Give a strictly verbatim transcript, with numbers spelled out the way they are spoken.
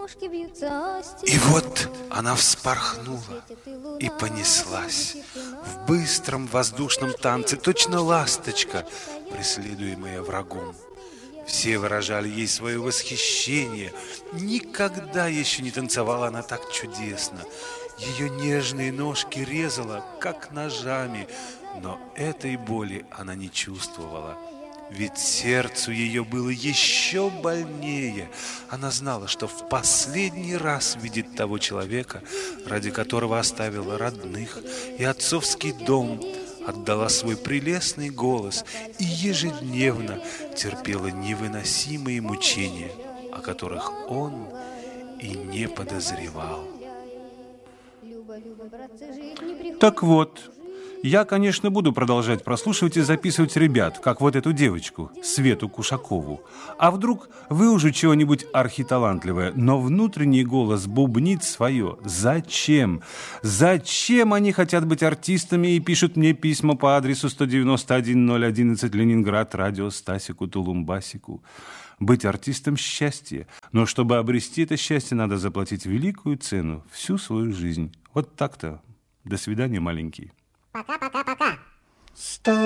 И вот она вспорхнула и понеслась в быстром воздушном танце, точно ласточка, преследуемая врагом. Все выражали ей свое восхищение. Никогда еще не танцевала она так чудесно. Ее нежные ножки резала, как ножами, но этой боли она не чувствовала. Ведь сердцу ее было еще больнее. Она знала, что в последний раз видит того человека, ради которого оставила родных и отцовский дом, отдала свой прелестный голос и ежедневно терпела невыносимые мучения, о которых он и не подозревал. Так вот, я, конечно, буду продолжать прослушивать и записывать ребят, как вот эту девочку, Свету Кушакову. А вдруг вы уже чего-нибудь архиталантливое, но внутренний голос бубнит свое. Зачем? Зачем они хотят быть артистами и пишут мне письма по адресу сто девяносто один ноль одиннадцать Ленинград, радио Стасику Тулумбасику? Быть артистом – счастье, но чтобы обрести это счастье, надо заплатить великую цену всю свою жизнь. Вот так-то. До свидания, маленький. Пока-пока-пока.